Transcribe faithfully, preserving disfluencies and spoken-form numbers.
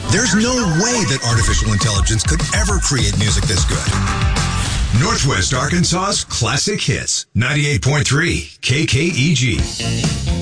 There's no way that artificial intelligence could ever create music this good. Northwest Arkansas's Classic Hits, ninety-eight point three K K E G.